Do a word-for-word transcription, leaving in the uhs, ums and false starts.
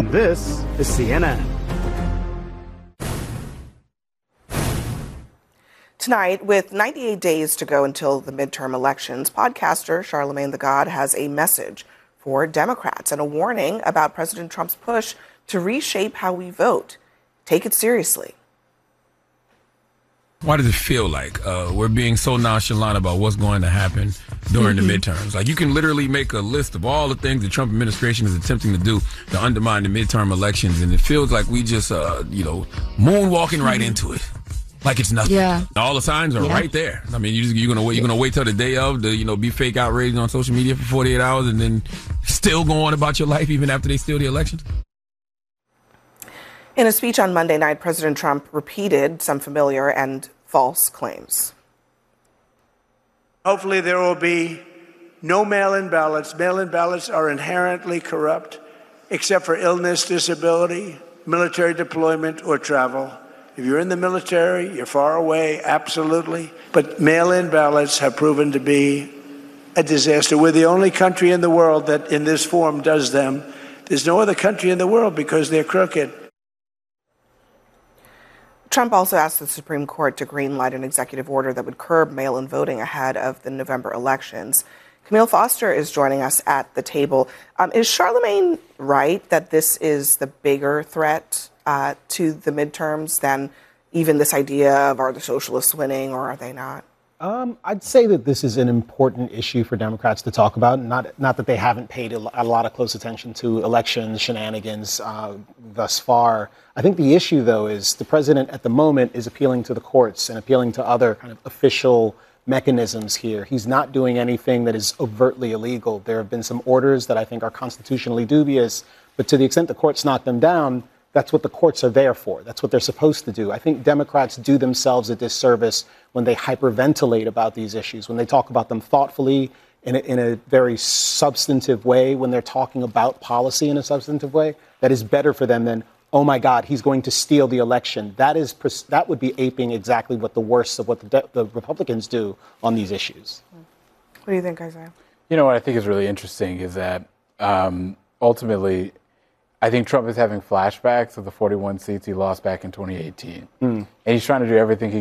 This is C N N. Tonight, with ninety-eight days to go until the midterm elections, podcaster Charlemagne the God has a message for Democrats and a warning about President Trump's push to reshape how we vote. Take it seriously. Why does it feel like uh, we're being so nonchalant about what's going to happen during mm-hmm. the midterms? Like, you can literally make a list of all the things the Trump administration is attempting to do to undermine the midterm elections, and it feels like we just, uh, you know, moonwalking right mm-hmm. into it. Like it's nothing. Yeah. All the signs are yeah. right there. I mean, you just, you're gonna wait. You're gonna wait till the day of to, you know, be fake outraged on social media for forty-eight hours, and then still go on about your life even after they steal the elections. In a speech on Monday night, President Trump repeated some familiar and false claims. Hopefully, there will be no mail-in ballots. Mail-in ballots are inherently corrupt, except for illness, disability, military deployment, or travel. If you're in the military, you're far away, absolutely. But mail-in ballots have proven to be a disaster. We're the only country in the world that in this form does them. There's no other country in the world because they're crooked. Trump also asked the Supreme Court to greenlight an executive order that would curb mail-in voting ahead of the November elections. Camille Foster is joining us at the table. Um, is Charlemagne right that this is the bigger threat Uh, to the midterms than even this idea of are the socialists winning or are they not? Um, I'd say that this is an important issue for Democrats to talk about. Not not that they haven't paid a, a lot of close attention to election shenanigans uh, thus far. I think the issue, though, is the president at the moment is appealing to the courts and appealing to other kind of official mechanisms here. He's not doing anything that is overtly illegal. There have been some orders that I think are constitutionally dubious, but to the extent the courts knock them down, that's what the courts are there for. That's what they're supposed to do. I think Democrats do themselves a disservice when they hyperventilate about these issues, when they talk about them thoughtfully in a, in a very substantive way, when they're talking about policy in a substantive way. That is better for them than, oh, my God, he's going to steal the election. That is that would be aping exactly what the worst of what the, de- the Republicans do on these issues. What do you think, Isaiah? You know, what I think is really interesting is that um, ultimately, I think Trump is having flashbacks of the forty-one seats he lost back in twenty eighteen. Mm. And he's trying to do everything he